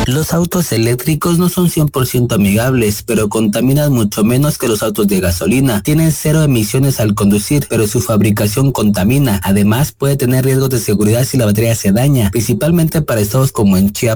Los autos eléctricos no son 100% amigables, pero contaminan mucho menos que los autos de gasolina. Tienen 0 emisiones al conducir, pero su fabricación contamina. Además, puede tener riesgos de seguridad si la batería se daña, principalmente para estados como en Chiapas.